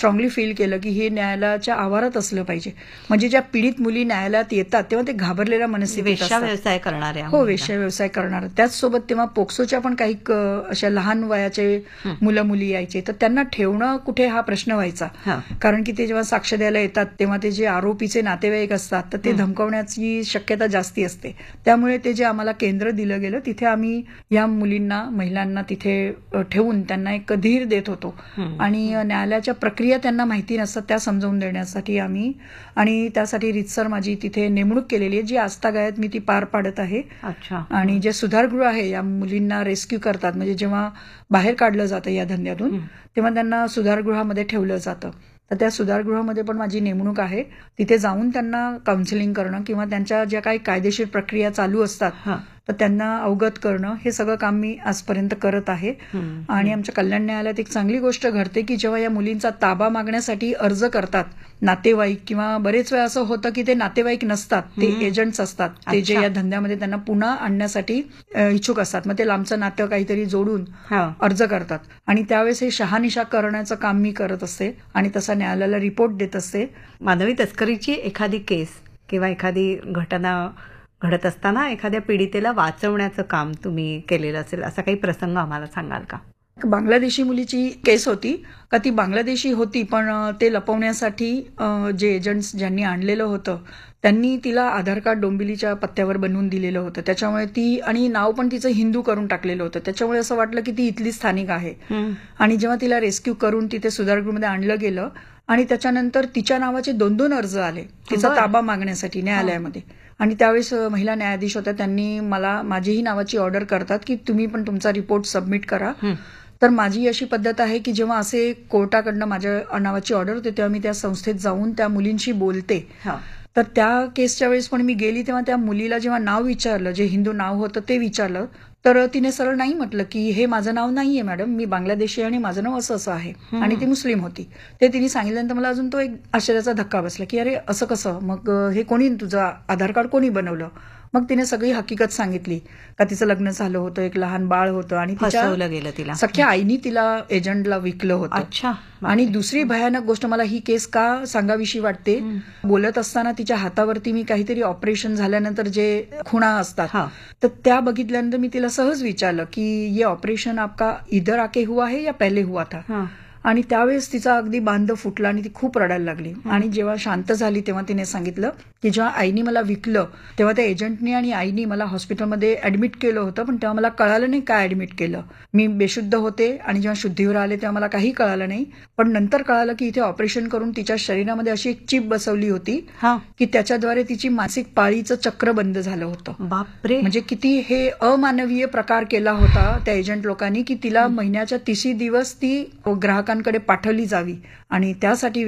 Strongly feel केलं की हे न्यायालयाच्या आवारात असलं पाहिजे. म्हणजे ज्या पीडित मुली न्यायालयात येतात तेव्हा ते घाबरलेल्या मनस्थितीत वेश्या व्यवसाय करणाऱ्या, हो, वेश्या व्यवसाय करणार. त्याचसोबत तेव्हा पोक्सोच्या पण काही अशा लहान वयाचे मुलं मुली यायचे, तर त्यांना ठेवणं कुठे हा प्रश्न व्हायचा. कारण की ते जेव्हा साक्ष द्यायला येतात तेव्हा ते जे आरोपीचे नातेवाईक असतात तर ते धमकावण्याची शक्यता जास्ती असते. त्यामुळे ते जे आम्हाला केंद्र दिलं गेलं तिथे आम्ही या मुलींना, महिलांना तिथे ठेवून त्यांना एक धीर देत होतो. आणि न्यायालयाच्या प्रक्रिया त्यांना माहिती नसतात त्या समजावून देण्यासाठी आम्ही, आणि त्यासाठी रीतसर माझी तिथे नेमणूक केलेली आहे जी आजतागायत मी ती पार पाडत आहे. आणि जे सुधारगृह आहे या मुलींना रेस्क्यू करतात, म्हणजे जेव्हा बाहेर काढलं जातं या धंद्यातून तेव्हा त्यांना सुधारगृहामध्ये ठेवलं जातं. तर त्या सुधारगृहामध्ये पण माझी नेमणूक आहे. तिथे जाऊन त्यांना काउन्सिलिंग करणं किंवा त्यांच्या ज्या काही कायदेशीर प्रक्रिया चालू असतात तर त्यांना अवगत करणं, हे सगळं काम मी आजपर्यंत करत आहे. आणि आमच्या कल्याण न्यायालयात एक चांगली गोष्ट घडते की जेव्हा या मुलींचा ताबा मागण्यासाठी अर्ज करतात नातेवाईक, किंवा बरेच वेळा असं होतं की ते नातेवाईक नसतात, ते एजंट्स असतात, ते जे या धंद्यामध्ये त्यांना पुन्हा आणण्यासाठी इच्छुक असतात, मग ते लांबचं नातं काहीतरी जोडून अर्ज करतात. आणि त्यावेळेस हे शहानिशा करण्याचं काम मी करत असते आणि तसा न्यायालयाला रिपोर्ट देत असते. मानवी तस्करीची एखादी केस किंवा एखादी घटना घडत असताना एखाद्या पीडितेला वाचवण्याचं काम तुम्ही केलेलं असेल, असा काही प्रसंग आम्हाला सांगाल का? बांगलादेशी मुलीची केस होती का, ती बांगलादेशी होती पण ते लपवण्यासाठी जे एजंट्स ज्यांनी आणलेलं होतं त्यांनी तिला आधार कार्ड डोंबिवलीच्या पत्त्यावर बनवून दिलेलं होतं. त्याच्यामुळे ती, आणि नाव पण तिचं हिंदू करून टाकलेलं होतं, त्याच्यामुळे असं वाटलं की ती इथली स्थानिक आहे. आणि जेव्हा तिला रेस्क्यू करून तिथे सुधारगृहामध्ये आणलं गेलं आणि त्याच्यानंतर तिच्या नावाचे 2-2 अर्ज आले तिचा ताबा मागण्यासाठी न्यायालयामध्ये. आणि त्यावेळेस महिला न्यायाधीश होत्या, त्यांनी मला माझीही नावाची ऑर्डर करतात की तुम्ही पण तुमचा रिपोर्ट सबमिट करा. तर माझी अशी पद्धत आहे की जेव्हा असे कोर्टाकडनं माझ्या नावाची ऑर्डर होते तेव्हा मी त्या संस्थेत जाऊन त्या मुलींशी बोलते. तर त्या केसच्या वेळेस पण मी गेली तेव्हा त्या मुलीला जेव्हा नाव विचारलं, जे हिंदू नाव होतं ते विचारलं, तर तिने सरळ नाही म्हटलं की हे माझं नाव नाहीये मॅडम, मी बांगलादेशी आणि माझं नाव असं असं आहे. आणि ती मुस्लिम होती. ते तिने सांगितल्यानंतर मला अजून तो एक आश्चर्याचा धक्का बसला की अरे असं कसं, मग हे कोणी, तुझं आधार कार्ड कोणी बनवलं? मग तिने सगळी हकीकत सांगितली का तिचं लग्न झालं होतं, एक लहान बाळ होतं आणि फसवलं गेलं तिला, सख्या आईनी तिला एजंटला विकलं होतं. आणि दुसरी भयानक गोष्ट, मला ही केस का सांगावीशी वाटते, बोलत असताना तिच्या हातावरती मी काहीतरी ऑपरेशन झाल्यानंतर जे खुणा असतात तर त्या बघितल्यानंतर मी तिला सहज विचारलं की ये ऑपरेशन आपका इधर आके हुआ है या पहले हुआ था? आणि त्यावेळेस तिचा अगदी बांध फुटला आणि ती खूप रडायला लागली. आणि जेव्हा शांत झाली तेव्हा तिने सांगितलं की जेव्हा आईनी मला विकलं तेव्हा त्या एजंटनी आणि आईनी मला हॉस्पिटलमध्ये ऍडमिट केलं होतं, पण तेव्हा मला कळालं नाही काय ऍडमिट केलं. मी बेशुद्ध होते आणि जेव्हा शुद्धीवर आले तेव्हा मला काही कळालं नाही. पण नंतर कळालं की इथे ऑपरेशन करून तिच्या शरीरामध्ये अशी एक चिप बसवली होती की त्याच्याद्वारे तिची मासिक पाळीचं चक्र बंद झालं होतं. बापरे, म्हणजे किती हे अमानवीय प्रकार केला होता त्या एजंट लोकांनी की तिला महिन्याच्या 30 दिवस ती ग्राहकांकडे पाठवली जावी. आणि त्यासाठी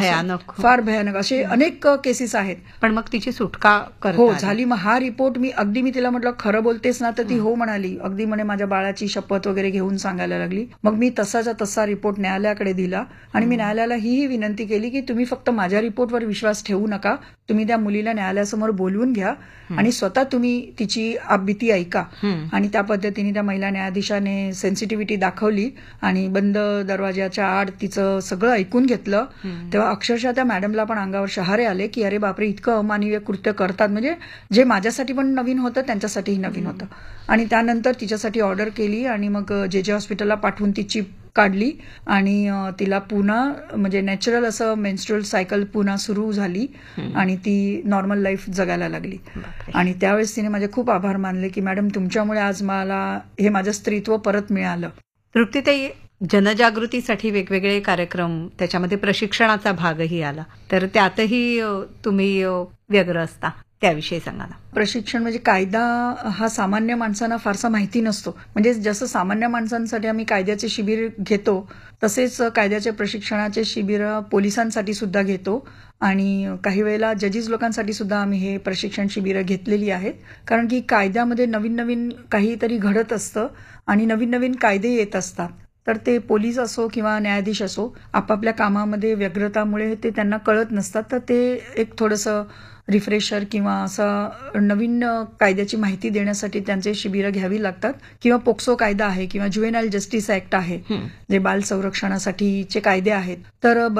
फार भयानक असे अनेक केसेस आहेत. पण मग तिची सुटका हो झाली. मग हा रिपोर्ट मी तिला म्हटलं खरं बोलतेस ना, तर ती हो म्हणाली. अगदी म्हणे माझ्या बाळाची शपथ वगैरे घेऊन सांगायला लागली. मग मी तसाच्या तसा रिपोर्ट न्यायालयाकडे दिला आणि मी न्यायालयाला ही विनंती केली की तुम्ही फक्त माझ्या रिपोर्टवर विश्वास ठेवू नका, तुम्ही त्या मुलीला न्यायालयासमोर बोलवून घ्या आणि स्वतः तुम्ही तिची भीती ऐका. आणि त्या पद्धतीने त्या महिला न्यायाधीशाने सेन्सिटिव्हिटी दाखवली आणि बंद दरवाजाच्या आड तिचं सगळं ऐकून घेतलं. तेव्हा अक्षरशः त्या मॅडमला पण अंगावर शहारे आले की अरे बापरे, इतकं अमानवीय कृत्य करतात. म्हणजे जे माझ्यासाठी पण नवीन होतं त्यांच्यासाठीही नवीन होतं. आणि त्यानंतर तिच्यासाठी ऑर्डर केली आणि मग जे हॉस्पिटलला पाठवून तिची काढली आणि तिला पुन्हा म्हणजे नॅचरल असं मेन्स्ट्रुअल सायकल पुन्हा सुरू झाली आणि ती नॉर्मल लाईफ जगायला लागली. आणि त्यावेळेस तिने माझे खूप आभार मानले की मॅडम तुमच्यामुळे आज मला हे माझं स्त्रीत्व परत मिळालं. तृप्तीताई, जनजागृतीसाठी वेगवेगळे कार्यक्रम, त्याच्यामध्ये प्रशिक्षणाचा भागही आला, तर त्यातही तुम्ही व्यग्र असता, त्याविषयी सांगा ना. प्रशिक्षण म्हणजे कायदा हा सामान्य माणसांना फारसा माहिती नसतो. म्हणजे जसं सामान्य माणसांसाठी आम्ही कायद्याचे शिबिर घेतो तसेच कायद्याचे प्रशिक्षणाचे शिबिर पोलिसांसाठी सुद्धा घेतो आणि काही वेळेला जजेस लोकांसाठी सुद्धा आम्ही हे प्रशिक्षण शिबिरं घेतलेली आहेत. कारण की कायद्यामध्ये नवीन नवीन काहीतरी घडत असतं आणि नवीन नवीन कायदे येत असतात. तर ते पोलीस असो किंवा न्यायाधीश असो, आपापल्या कामामध्ये व्यग्रतामुळे ते त्यांना कळत नसतात. तर ते एक थोडंसं रिफ्रेशर किंवा असं नवीन कायद्याची माहिती देण्यासाठी त्यांचे शिबिरं घ्यावी लागतात. किंवा पोक्सो कायदा आहे किंवा ज्युव्हेनाइल जस्टिस ऍक्ट आहे, जे बाल संरक्षणासाठीचे कायदे आहेत. तर